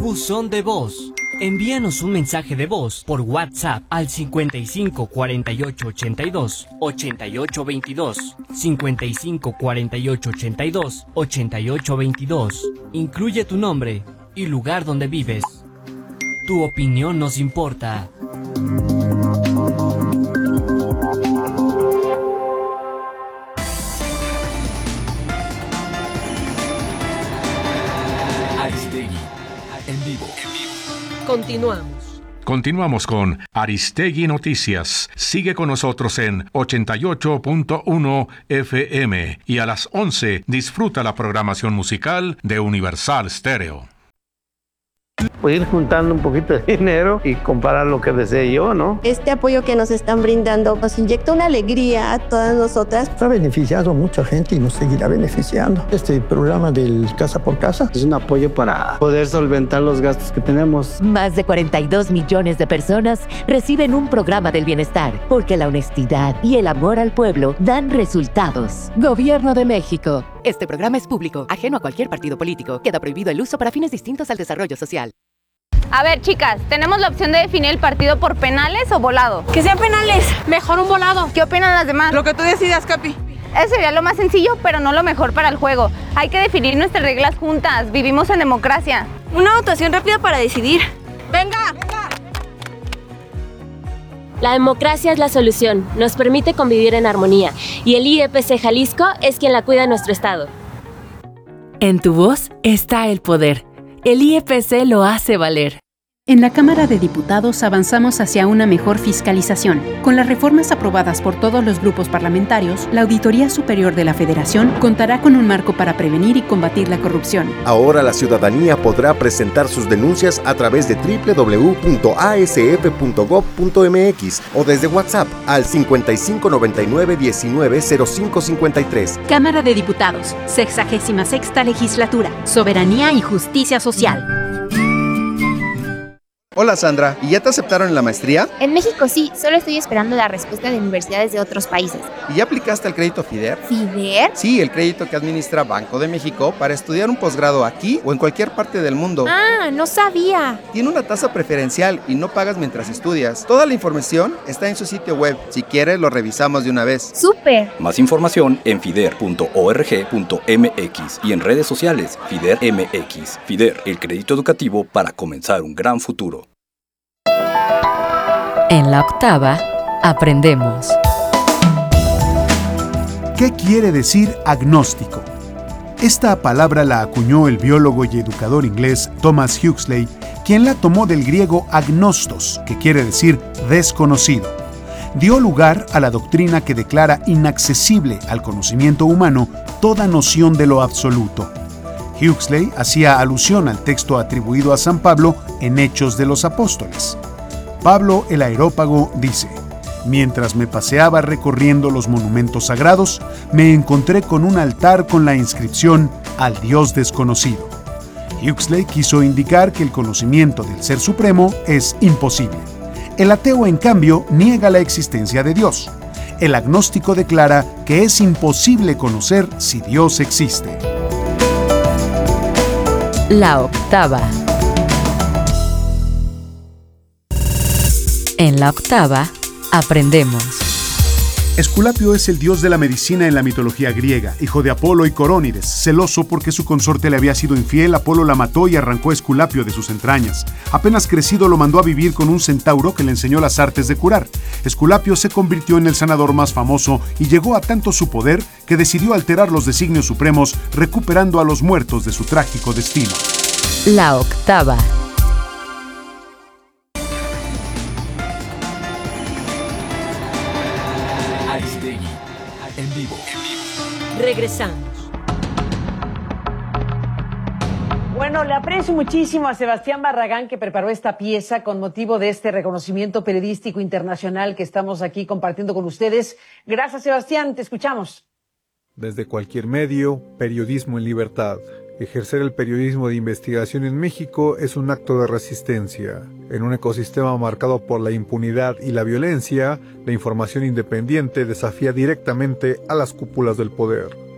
Buzón de voz. Envíanos un mensaje de voz por WhatsApp al 55 48 82 88 22. 55 48 82 88 22. Incluye tu nombre y lugar donde vives. Tu opinión nos importa. Aristegui, en vivo. Continuamos con Aristegui Noticias. Sigue con nosotros en 88.1 FM y a las 11 disfruta la programación musical de Universal Stereo. Pues ir juntando un poquito de dinero y comprar lo que desee yo, ¿no? Este apoyo que nos están brindando nos inyecta una alegría a todas nosotras. Ha beneficiado a mucha gente y nos seguirá beneficiando. Este programa del Casa por Casa es un apoyo para poder solventar los gastos que tenemos. Más de 42 millones de personas reciben un programa del bienestar, porque la honestidad y el amor al pueblo dan resultados. Gobierno de México. Este programa es público, ajeno a cualquier partido político. Queda prohibido el uso para fines distintos al desarrollo social. A ver, chicas, tenemos la opción de definir el partido por penales o volado. Que sean penales, mejor un volado. ¿Qué opinan las demás? Lo que tú decidas, Capi. Eso sería lo más sencillo, pero no lo mejor para el juego. Hay que definir nuestras reglas juntas. Vivimos en democracia. Una votación rápida para decidir. ¡Venga! La democracia es la solución, nos permite convivir en armonía, y el IEPC Jalisco es quien la cuida en nuestro estado. En tu voz está el poder. El IEPC lo hace valer. En la Cámara de Diputados avanzamos hacia una mejor fiscalización. Con las reformas aprobadas por todos los grupos parlamentarios, la Auditoría Superior de la Federación contará con un marco para prevenir y combatir la corrupción. Ahora la ciudadanía podrá presentar sus denuncias a través de www.asf.gov.mx o desde WhatsApp al 5599 19 0553. Cámara de Diputados, 66ª Legislatura, Soberanía y Justicia Social. Hola Sandra, ¿y ya te aceptaron en la maestría? En México sí, solo estoy esperando la respuesta de universidades de otros países. ¿Y ya aplicaste al crédito FIDER? ¿FIDER? Sí, el crédito que administra Banco de México para estudiar un posgrado aquí o en cualquier parte del mundo. Ah, no sabía. Tiene una tasa preferencial y no pagas mientras estudias. Toda la información está en su sitio web. Si quieres, lo revisamos de una vez. ¡Súper! Más información en fider.org.mx y en redes sociales FIDER MX. FIDER, el crédito educativo para comenzar un gran futuro. En la octava, aprendemos. ¿Qué quiere decir agnóstico? Esta palabra la acuñó el biólogo y educador inglés Thomas Huxley, quien la tomó del griego agnostos, que quiere decir desconocido. Dio lugar a la doctrina que declara inaccesible al conocimiento humano toda noción de lo absoluto. Huxley hacía alusión al texto atribuido a San Pablo en Hechos de los Apóstoles. Pablo el Areópago dice: mientras me paseaba recorriendo los monumentos sagrados, me encontré con un altar con la inscripción al Dios desconocido. Huxley quiso indicar que el conocimiento del Ser Supremo es imposible. El ateo, en cambio, niega la existencia de Dios. El agnóstico declara que es imposible conocer si Dios existe. La octava. En la octava, aprendemos. Esculapio es el dios de la medicina en la mitología griega, hijo de Apolo y Corónides. Celoso porque su consorte le había sido infiel, Apolo la mató y arrancó a Esculapio de sus entrañas. Apenas crecido lo mandó a vivir con un centauro que le enseñó las artes de curar. Esculapio se convirtió en el sanador más famoso y llegó a tanto su poder que decidió alterar los designios supremos, recuperando a los muertos de su trágico destino. La octava. Aristegui, en vivo. Regresamos. Bueno, le aprecio muchísimo a Sebastián Barragán, que preparó esta pieza con motivo de este reconocimiento periodístico internacional que estamos aquí compartiendo con ustedes. Gracias, Sebastián, te escuchamos. Desde cualquier medio, periodismo en libertad. Ejercer el periodismo de investigación en México es un acto de resistencia. En un ecosistema marcado por la impunidad y la violencia, la información independiente desafía directamente a las cúpulas del poder.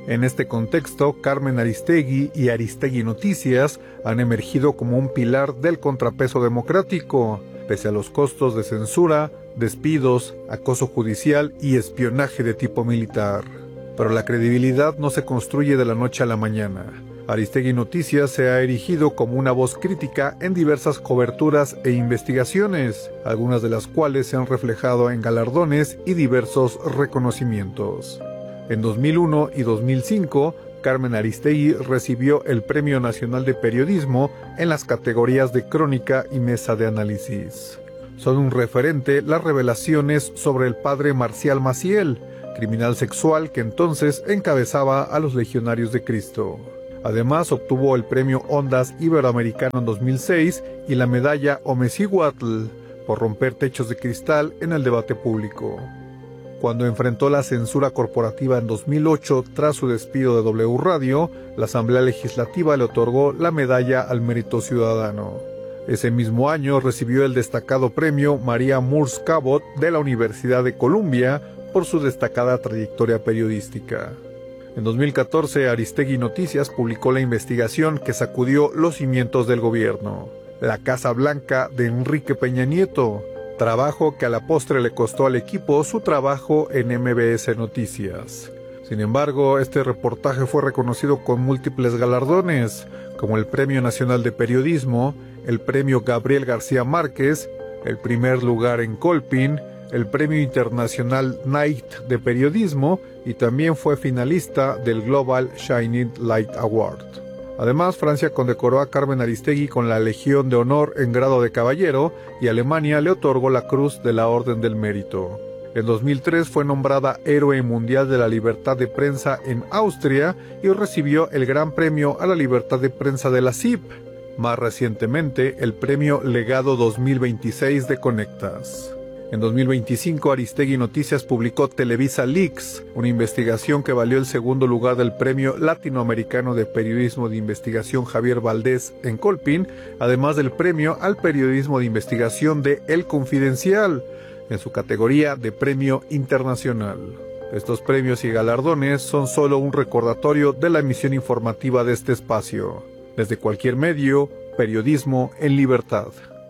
En este contexto, Carmen Aristegui y Aristegui Noticias han emergido como un pilar del contrapeso democrático, pese a los costos de censura, despidos, acoso judicial y espionaje de tipo militar. Pero la credibilidad no se construye de la noche a la mañana. Aristegui Noticias se ha erigido como una voz crítica en diversas coberturas e investigaciones, algunas de las cuales se han reflejado en galardones y diversos reconocimientos. En 2001 y 2005, Carmen Aristegui recibió el Premio Nacional de Periodismo en las categorías de Crónica y Mesa de Análisis. Son un referente las revelaciones sobre el padre Marcial Maciel, criminal sexual que entonces encabezaba a los Legionarios de Cristo. Además, obtuvo el Premio Ondas Iberoamericano en 2006 y la medalla Omecíhuatl por romper techos de cristal en el debate público. Cuando enfrentó la censura corporativa en 2008 tras su despido de W Radio, la Asamblea Legislativa le otorgó la medalla al Mérito Ciudadano. Ese mismo año recibió el destacado premio María Moores Cabot de la Universidad de Columbia por su destacada trayectoria periodística. En 2014, Aristegui Noticias publicó la investigación que sacudió los cimientos del gobierno, La Casa Blanca de Enrique Peña Nieto, trabajo que a la postre le costó al equipo su trabajo en MBS Noticias. Sin embargo, este reportaje fue reconocido con múltiples galardones, como el Premio Nacional de Periodismo, el Premio Gabriel García Márquez, el primer lugar en Colpin, el Premio Internacional Knight de Periodismo y también fue finalista del Global Shining Light Award. Además, Francia condecoró a Carmen Aristegui con la Legión de Honor en grado de caballero y Alemania le otorgó la Cruz de la Orden del Mérito. En 2003 fue nombrada Héroe Mundial de la Libertad de Prensa en Austria y recibió el Gran Premio a la Libertad de Prensa de la CIP. Más recientemente, el Premio Legado 2026 de Conectas. En 2025, Aristegui Noticias publicó Televisa Leaks, una investigación que valió el segundo lugar del Premio Latinoamericano de Periodismo de Investigación Javier Valdés en Colpin, además del Premio al Periodismo de Investigación de El Confidencial, en su categoría de Premio Internacional. Estos premios y galardones son solo un recordatorio de la misión informativa de este espacio. Desde cualquier medio, periodismo en libertad.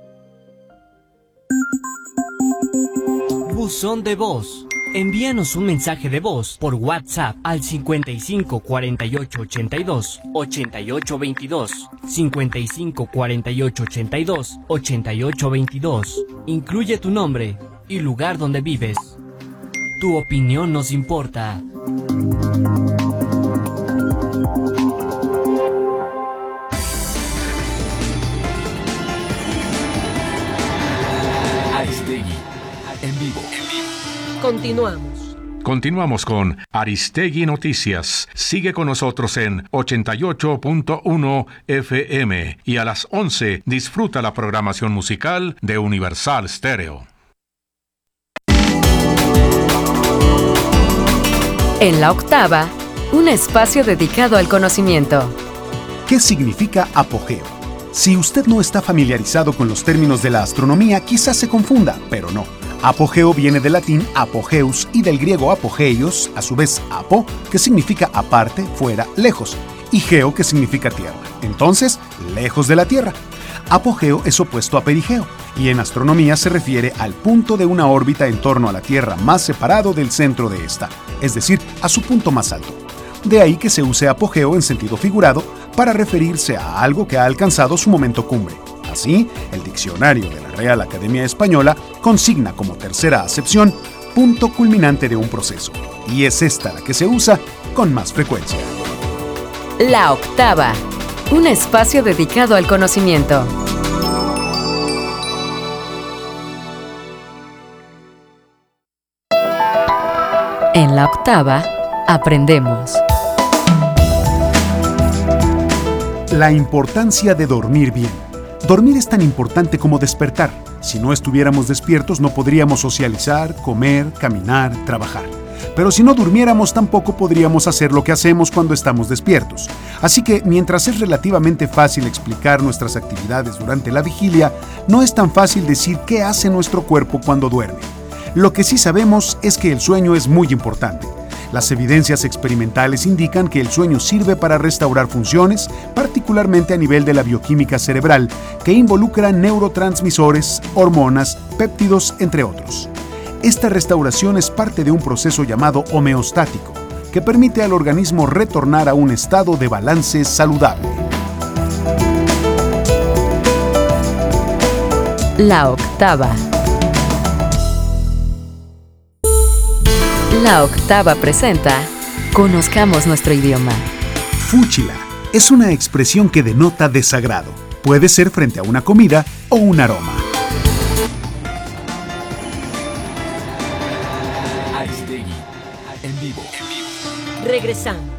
Buzón de voz. Envíanos un mensaje de voz por WhatsApp al 55 48 82 88 22, 55 48 82 88 22. Incluye tu nombre y lugar donde vives. Tu opinión nos importa. Aristegui en vivo. Continuamos. Continuamos con Aristegui Noticias. Sigue con nosotros en 88.1 FM y a las 11 disfruta la programación musical de Universal Stereo. En la octava, un espacio dedicado al conocimiento. ¿Qué significa apogeo? Si usted no está familiarizado con los términos de la astronomía, quizás se confunda, pero no. Apogeo viene del latín apogeus y del griego apogeios, a su vez apo, que significa aparte, fuera, lejos, y geo, que significa tierra. Entonces, lejos de la Tierra. Apogeo es opuesto a perigeo, y en astronomía se refiere al punto de una órbita en torno a la Tierra más separado del centro de esta, es decir, a su punto más alto. De ahí que se use apogeo en sentido figurado para referirse a algo que ha alcanzado su momento cumbre. Así, el diccionario de la Real Academia Española consigna como tercera acepción punto culminante de un proceso, y es esta la que se usa con más frecuencia. La octava, un espacio dedicado al conocimiento. En la octava, aprendemos. La importancia de dormir bien. Dormir es tan importante como despertar. Si no estuviéramos despiertos no podríamos socializar, comer, caminar, trabajar. Pero si no durmiéramos tampoco podríamos hacer lo que hacemos cuando estamos despiertos. Así que mientras es relativamente fácil explicar nuestras actividades durante la vigilia, no es tan fácil decir qué hace nuestro cuerpo cuando duerme. Lo que sí sabemos es que el sueño es muy importante. Las evidencias experimentales indican que el sueño sirve para restaurar funciones, particularmente a nivel de la bioquímica cerebral, que involucra neurotransmisores, hormonas, péptidos, entre otros. Esta restauración es parte de un proceso llamado homeostático, que permite al organismo retornar a un estado de balance saludable. La octava. La octava presenta Conozcamos nuestro idioma. Fúchila es una expresión que denota desagrado. Puede ser frente a una comida o un aroma. Regresamos.